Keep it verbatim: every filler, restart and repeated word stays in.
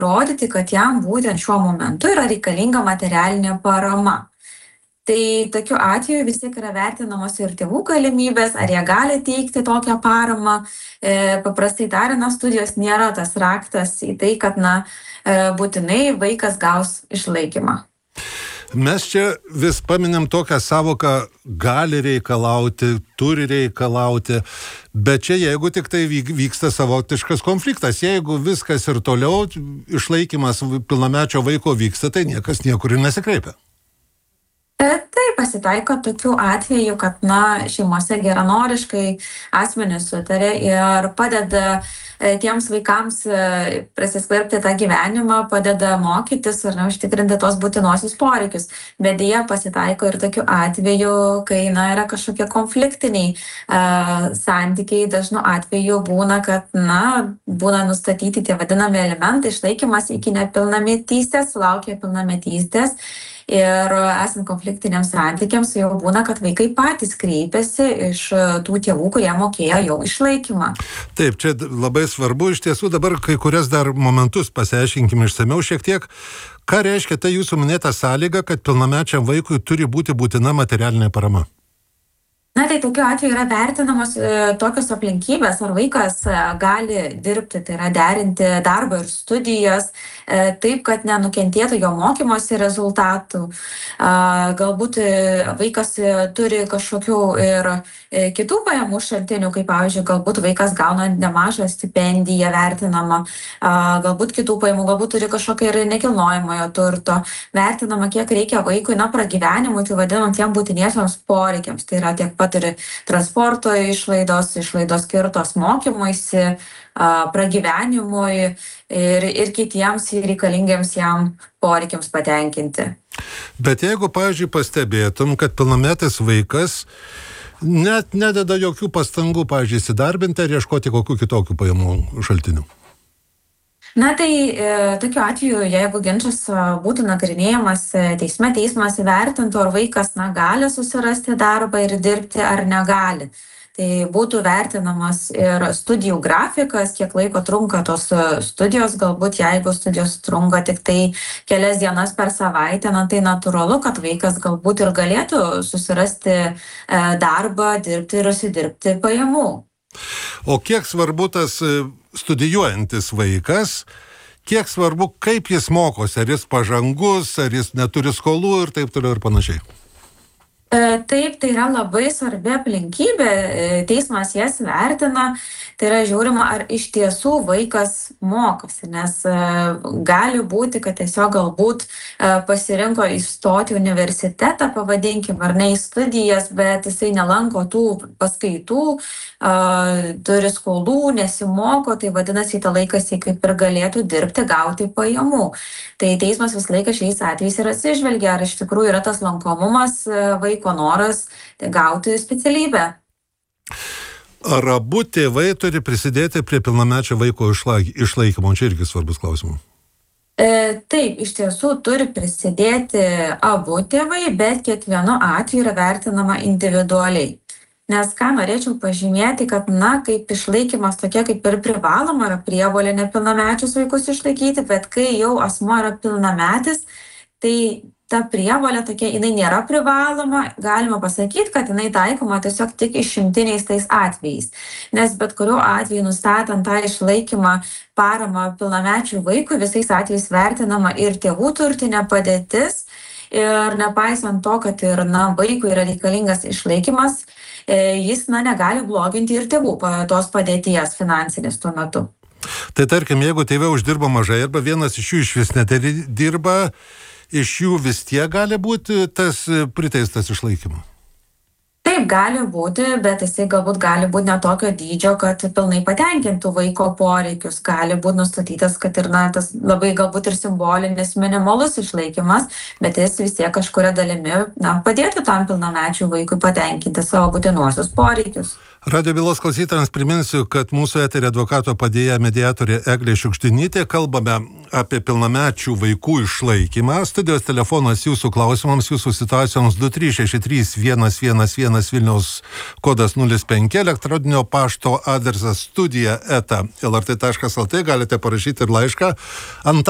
rodyti, kad jam būtent šiuo momentu yra reikalinga materialinė parama. Tai tokiu atveju vis tiek yra vertinamos ir tėvų galimybės, ar jie gali teikti tokią paramą. E, paprastai tariant, studijos nėra tas raktas į tai, kad na, e, būtinai vaikas gaus išlaikymą. Mes čia vis paminėm tokią savoką gali reikalauti, turi reikalauti, bet čia jeigu tik tai vyksta savotiškas konfliktas, jeigu viskas ir toliau išlaikymas pilnamečio vaiko vyksta, tai niekas niekur ir nesikreipia. Taip, pasitaiko tokių atvejų, kad na, šeimose geranoriškai asmenys sutarė ir padeda tiems vaikams prasiskverbti tą gyvenimą, padeda mokytis ir na, užtikrinti tos būtinosius poreikius. Bet deja pasitaiko ir tokių atvejų, kai na, yra kažkokie konfliktiniai uh, santykiai. Dažnu atveju būna, kad na, būna nustatyti tie vadinami elementai, išlaikymas iki nepilnametystės, sulaukia pilnametystės. Ir esant konfliktiniams santykiams jau būna, kad vaikai patys kreipiasi iš tų tėvų, kurie mokėjo jau išlaikymą. Taip, čia labai svarbu. Iš tiesų dabar kai kurias dar momentus pasiaiškinkime išsamiau šiek tiek. Ką reiškia ta jūsų minėta sąlyga, kad pilnamečiam vaikui turi būti būtina materialinė parama? Na tai tokiu atveju yra vertinamos e, tokios aplinkybės, ar vaikas e, gali dirbti, tai yra derinti darbą ir studijas, e, taip, kad nenukentėtų jo mokymosi rezultatų. E, galbūt e, vaikas e, turi kažkokių ir e, kitų pajamų šaltinių, kaip pavyzdžiui, galbūt vaikas gauna nemažą stipendiją vertinamą, e, galbūt kitų pajamų, galbūt turi kažkokią ir nekilnojamojo turto, vertinama, kiek reikia vaikui, na, pragyvenimui, tai vadinam tiem būtiniesiams poreikiams, tai yra tiek pat ir transporto išlaidos, išlaidos skirtos mokymuisi, pragyvenimui ir, ir kitiems reikalingiems jam poreikiams patenkinti. Bet jeigu, pavyzdžiui, pastebėtum, kad pilnametis vaikas net nededa jokių pastangų, pavyzdžiui, įsidarbinti ar ieškoti kokių kitokių pajamų šaltinių? Na tai e, tokiu atveju, jeigu ginčas būtų nagrinėjamas teisme, teismas įvertintų, ar vaikas na, gali susirasti darbą ir dirbti ar negali. Tai būtų vertinamas ir studijų grafikas, kiek laiko trunka tos studijos, galbūt jeigu studijos trunka tik tai kelias dienas per savaitę, na, tai natūralu, kad vaikas galbūt ir galėtų susirasti e, darbą, dirbti ir užsidirbti pajamų. O kiek svarbu tas studijuojantis vaikas, kiek svarbu, kaip jis mokosi, ar jis pažangus, ar jis neturi skolų ir taip toliau ir panašiai? Taip, tai yra labai svarbi aplinkybė, teismas jas vertina, tai yra žiūrima, ar iš tiesų vaikas mokosi, nes gali būti, kad tiesiog galbūt pasirinko įstoti į universitetą, pavadinkim, ar ne į studijas, bet jisai nelanko tų paskaitų, turi skolų, nesimoko, tai vadinasi, tą laiką jisai kaip ir galėtų dirbti, gauti pajamų. Tai teismas visą laiką šiais atvejais ir atsižvelgia, ar iš tikrųjų yra tas lankomumas vaiko ko noras gauti specialybę. Ar abu tėvai turi prisidėti prie pilnamečio vaiko išlaikymo? Čia irgi svarbus klausimas. E, taip, iš tiesų turi prisidėti abu tėvai, bet kiekvienu atveju yra vertinama individualiai. Nes ką norėčiau pažymėti, kad, na, kaip išlaikymas tokia kaip ir privaloma yra prievolė nepilnamečius vaikus išlaikyti, bet kai jau asmuo yra pilnametis, tai ta prievolė tokia, jinai nėra privaloma, galima pasakyti, kad jinai taikoma tiesiog tik išimtiniais tais atvejais. Nes bet kuriuo atveju nustatant tą išlaikymą paramą pilnamečių vaikui, visais atvejais vertinama ir tėvų turtinė padėtis. Ir nepaisant to, kad ir na, vaikui yra reikalingas išlaikymas, jis na, negali bloginti ir tėvų tos padėties finansinės tuo metu. Tai tarkim, jeigu tėvai uždirba mažai arba vienas iš jų iš vis nedirba, iš jų vis tiek gali būti tas priteistas išlaikymas? Taip, gali būti, bet jisai galbūt gali būti netokio dydžio, kad pilnai patenkintų vaiko poreikius. Gali būti nustatytas, kad ir na, tas labai galbūt ir simbolinis minimalus išlaikymas, bet jis vis tiek kažkuria dalimi na, padėtų tam pilnamečiui vaikui patenkinti savo būtinuosius poreikius. Radijo bylos klausytojams priminsiu, kad mūsų eterio advokato padėjėja mediatorė Eglė Šiukšdinytė. Kalbame apie pilnamečių vaikų išlaikymą. Studijos telefonas jūsų klausimams, jūsų situacijoms du trys šeši trys vienas vienas vienas Vilniaus kodas nulis penki, elektroninio pašto adresas studija eta lrt taškas lt, galite parašyti ir laišką. Ant